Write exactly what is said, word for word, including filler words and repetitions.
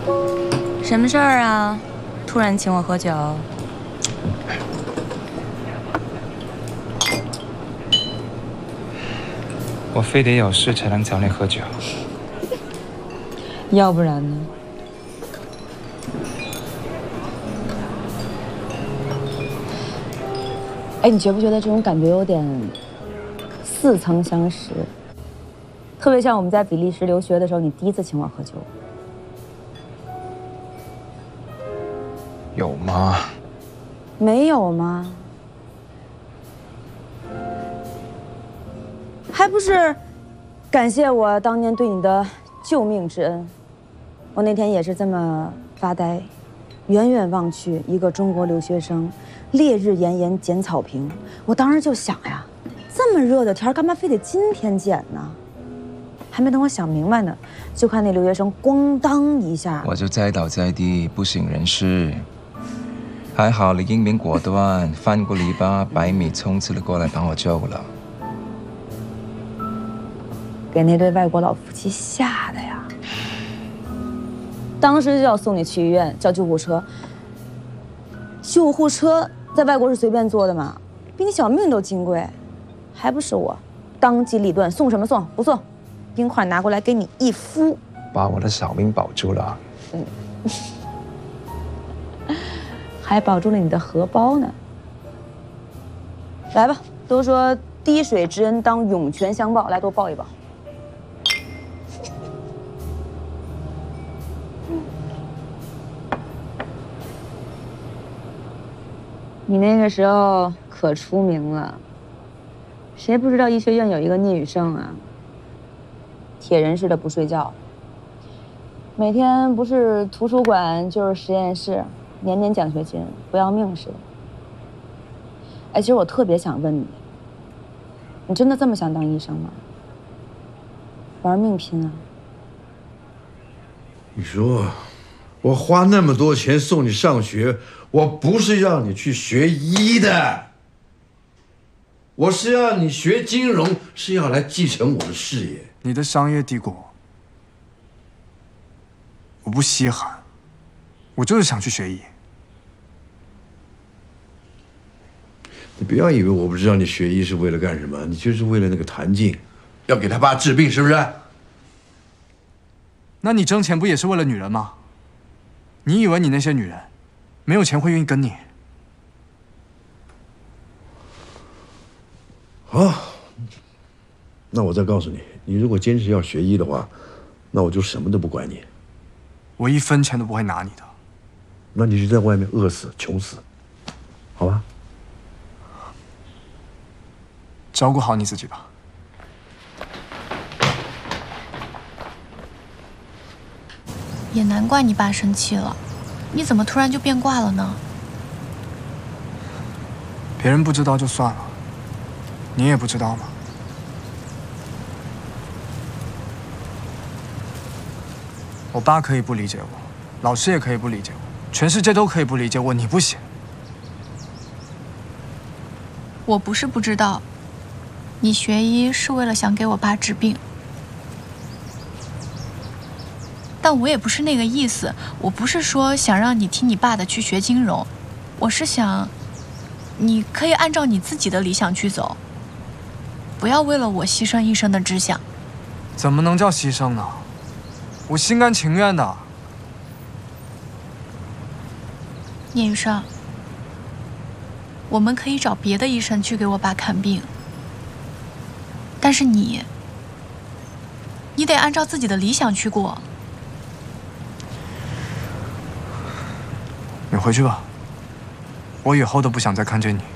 什么事儿啊？突然请我喝酒？ 我非得有事才能找你喝酒。 要不然呢？哎，你觉不觉得这种感觉有点似曾相识？特别像我们在比利时留学的时候，你第一次请我喝酒。 有吗？ 没有吗？还不是感谢我当年对你的救命之恩。我那天也是这么发呆，远远望去，一个中国留学生烈日炎炎剪草坪。我当时就想呀，这么热的天，干嘛非得今天剪呢？还没等我想明白呢，就看那留学生咣当一下， 我就栽倒在地，不省人事。还好你英明果断，翻过篱笆，百米冲刺了过来，把我救了。 给那对外国老夫妻吓的呀！当时就要送你去医院，叫救护车。救护车在外国是随便坐的吗？比你小命都金贵，还不是我当机立断，送什么送？不送，冰块拿过来给你一敷， 把我的小命保住了。 嗯，还保住了你的荷包呢。来吧，都说滴水之恩当涌泉相报，来多抱一抱。你那个时候可出名了，谁不知道医学院有一个聂雨盛啊？铁人似的不睡觉，每天不是图书馆就是实验室，年年奖学金，不要命似的。哎，其实我特别想问你，你真的这么想当医生吗？玩命拼啊！ 你说，我花那么多钱送你上学，我不是让你去学医的，我是要你学金融，是要来继承我的事业。 你的商业帝国，我不稀罕，我就是想去学医。 你不要以为我不知道你学医是为了干什么，你就是为了那个谭静，要给他爸治病，是不是？ 那你挣钱不也是为了女人吗？你以为你那些女人没有钱会愿意跟你？ 好，那我再告诉你，你如果坚持要学医的话，那我就什么都不管你。 我一分钱都不会拿你的。 那你就在外面饿死、穷死，好吧？ 照顾好你自己吧。 也难怪你爸生气了，你怎么突然就变卦了呢？ 别人不知道就算了，你也不知道吗？我爸可以不理解我，老师也可以不理解我，全世界都可以不理解我，你不行。 我不是不知道，你学医是为了想给我爸治病。但我也不是那个意思，我不是说想让你听你爸的去学金融，我是想，你可以按照你自己的理想去走，不要为了我牺牲一生的志向。 怎么能叫牺牲呢？我心甘情愿的。 聂雨盛，我们可以找别的医生去给我爸看病，但是你，你得按照自己的理想去过。 你回去吧，我以后都不想再看见你。